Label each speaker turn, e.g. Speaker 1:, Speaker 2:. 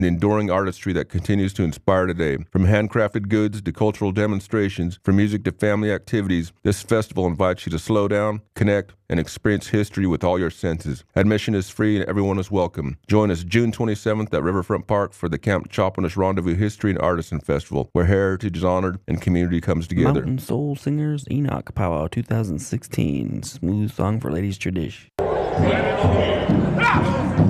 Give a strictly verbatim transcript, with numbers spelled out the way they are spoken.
Speaker 1: the enduring artistry that continues to inspire today. From handcrafted goods to cultural demonstrations, from music to family activities, this festival invites you to slow down, connect, and experience history with all your senses. Admission is free and everyone is welcome. Join us June twenty-seventh at Riverfront Park for the Camp Chopinish Rendezvous History and Artisan Festival, where heritage is honored and community comes together.
Speaker 2: Mountain Soul Singers Enoch Powwow twenty sixteen. Smooth song for ladies tradition.